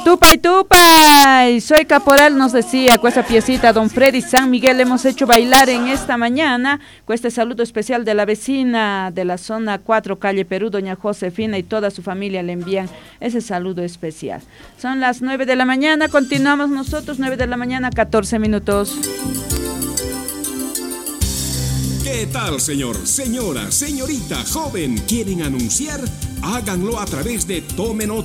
Tupay, tupay. Soy Caporal, nos decía, con esta piecita, don Freddy San Miguel, hemos hecho bailar en esta mañana, con este saludo especial de la vecina de la zona 4, calle Perú, doña Josefina, y toda su familia le envían ese saludo especial. Son las 9 de la mañana, continuamos nosotros, 9 de la mañana, 14 minutos. ¿Qué tal, señor, señora, señorita, joven? ¿Quieren anunciar? Háganlo a través de Tome Nota